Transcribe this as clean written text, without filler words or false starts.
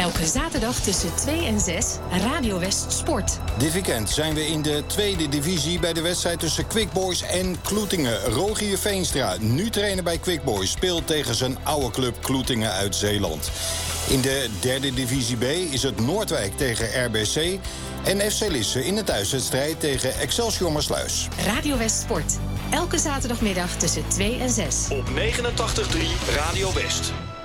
Elke zaterdag tussen 2 en 6, Radio West Sport. Dit weekend zijn we in de tweede divisie bij de wedstrijd tussen Quick Boys en Kloetingen. Rogier Veenstra, nu trainer bij Quick Boys, speelt tegen zijn oude club Kloetingen uit Zeeland. In de derde divisie B is het Noordwijk tegen RBC en FC Lisse in de thuiswedstrijd tegen Excelsior Maassluis. Radio West Sport. Elke zaterdagmiddag tussen 2 en 6. Op 89.3 Radio West.